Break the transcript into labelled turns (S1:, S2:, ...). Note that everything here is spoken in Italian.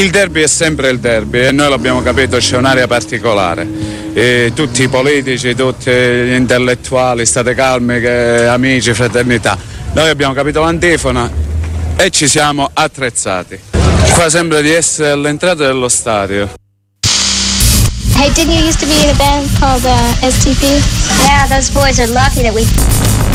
S1: Il derby è sempre il derby e noi l'abbiamo capito, c'è un'area particolare. E tutti i politici, tutti gli intellettuali, state calmi, che amici, fraternità. Noi abbiamo capito l'antifona e ci siamo attrezzati. Qua sembra di essere all'entrata dello stadio.
S2: Hey, didn't you used to be in a band called STP?
S3: Yeah, those boys are lucky that we